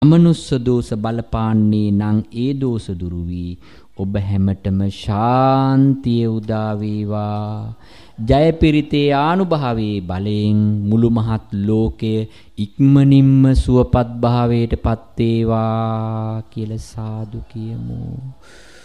අමනුස්ස දෝෂ බලපාන්නේ නම් ඒ දෝෂ දුරු වී ඔබ හැමතෙම ශාන්තිය උදා වේවා. ජයපිරිතේ ආනුභාවයේ බලයෙන් මුළු මහත් ලෝකය ඉක්මනින්ම සුවපත් භාවයට පත් වේවා කියලා සාදු කියමු.